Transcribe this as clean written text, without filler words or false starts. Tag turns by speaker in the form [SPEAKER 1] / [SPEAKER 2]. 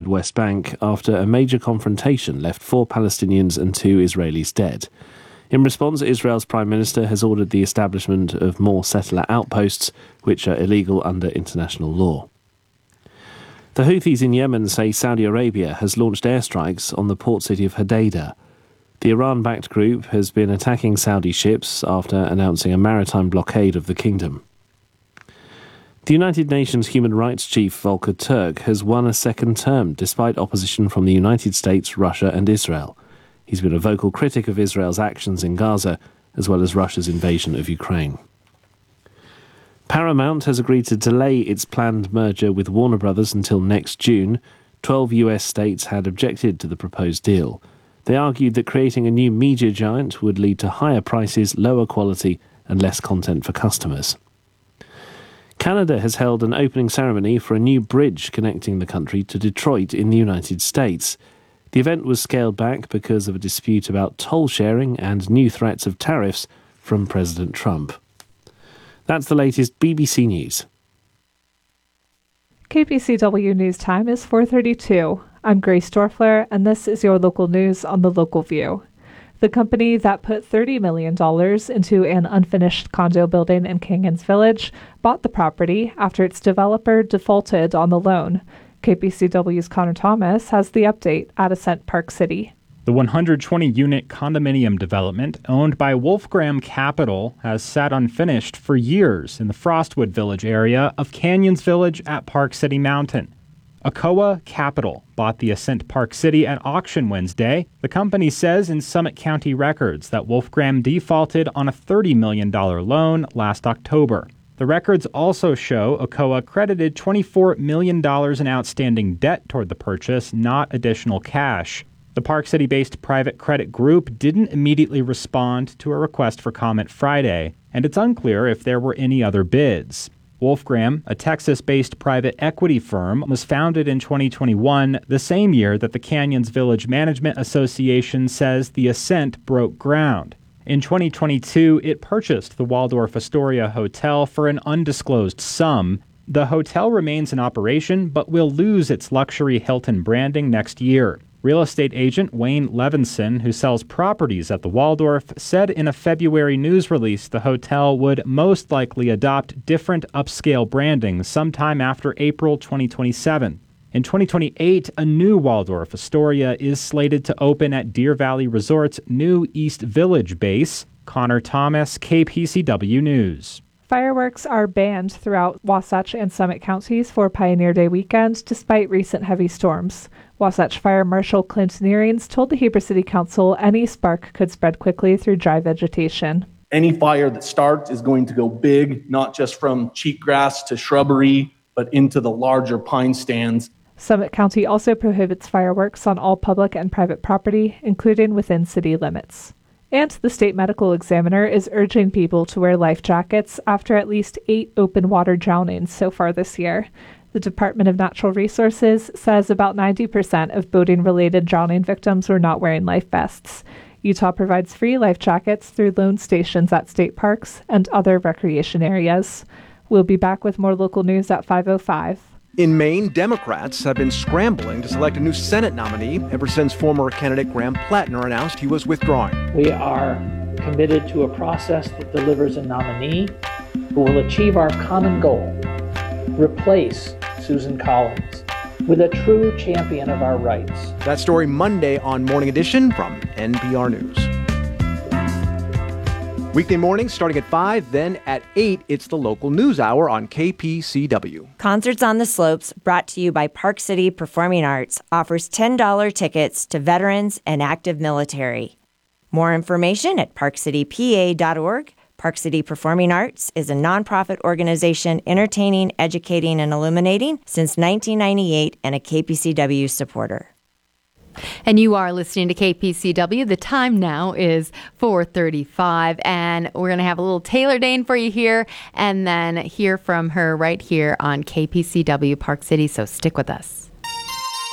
[SPEAKER 1] West Bank after a major confrontation left 4 Palestinians and 2 Israelis dead. In response, Israel's Prime Minister has ordered the establishment of more settler outposts, which are illegal under international law. The Houthis in Yemen say Saudi Arabia has launched airstrikes on the port city of Hodeidah. The Iran-backed group has been attacking Saudi ships after announcing a maritime blockade of the kingdom. The United Nations Human Rights Chief Volker Turk has won a second term despite opposition from the United States, Russia and Israel. He's been a vocal critic of Israel's actions in Gaza, as well as Russia's invasion of Ukraine. Paramount has agreed to delay its planned merger with Warner Brothers until next June. 12 US states had objected to the proposed deal. They argued that creating a new media giant would lead to higher prices, lower quality and less content for customers. Canada has held an opening ceremony for a new bridge connecting the country to Detroit in the United States. The event was scaled back because of a dispute about toll sharing and new threats of tariffs from President Trump. That's the latest BBC News.
[SPEAKER 2] KPCW News Time is 4:32. I'm Grace Dorfler, and this is your local news on the Local View. The company that put $30 million into an unfinished condo building in Canyons Village bought the property after its developer defaulted on the loan. KPCW's Connor Thomas has the update at Ascent Park City.
[SPEAKER 3] The 120-unit condominium development owned by Wolfgram Capital has sat unfinished for years in the Frostwood Village area of Canyons Village at Park City Mountain. Akoa Capital bought the Ascent Park City at auction Wednesday. The company says in Summit County records that Wolfgram defaulted on a $30 million loan last October. The records also show Akoa credited $24 million in outstanding debt toward the purchase, not additional cash. The Park City-based private credit group didn't immediately respond to a request for comment Friday, and it's unclear if there were any other bids. Wolfgram, a Texas-based private equity firm, was founded in 2021, the same year that the Canyons Village Management Association says the Ascent broke ground. In 2022, it purchased the Waldorf Astoria Hotel for an undisclosed sum. The hotel remains in operation, but will lose its luxury Hilton branding next year. Real estate agent Wayne Levinson, who sells properties at the Waldorf, said in a February news release the hotel would most likely adopt different upscale branding sometime after April 2027. In 2028, a new Waldorf Astoria is slated to open at Deer Valley Resort's new East Village base. Connor Thomas, KPCW News.
[SPEAKER 2] Fireworks are banned throughout Wasatch and Summit counties for Pioneer Day weekend, despite recent heavy storms. Wasatch Fire Marshal Clint Nearings told the Heber City Council any spark could spread quickly through dry vegetation.
[SPEAKER 4] Any fire that starts is going to go big, not just from cheatgrass to shrubbery, but into the larger pine stands.
[SPEAKER 2] Summit County also prohibits fireworks on all public and private property, including within city limits. And the state medical examiner is urging people to wear life jackets after at least 8 open water drownings so far this year. The Department of Natural Resources says about 90% of boating-related drowning victims were not wearing life vests. Utah provides free life jackets through loan stations at state parks and other recreation areas. We'll be back with more local news at 5:05.
[SPEAKER 5] In Maine, Democrats have been scrambling to select a new Senate nominee ever since former candidate Graham Plattner announced he was withdrawing.
[SPEAKER 6] We are committed to a process that delivers a nominee who will achieve our common goal, replace Susan Collins with a true champion of our rights.
[SPEAKER 5] That story Monday on Morning Edition from NPR News. Weekday mornings starting at 5, then at 8, it's the local news hour on KPCW.
[SPEAKER 7] Concerts on the Slopes, brought to you by Park City Performing Arts, offers $10 tickets to veterans and active military. More information at parkcitypa.org. Park City Performing Arts is a nonprofit organization entertaining, educating, and illuminating since 1998 and a KPCW supporter.
[SPEAKER 8] And you are listening to KPCW. The time now is 4:35, and we're going to have a little Taylor Dane for you here, and then hear from her right here on KPCW Park City, so stick with us.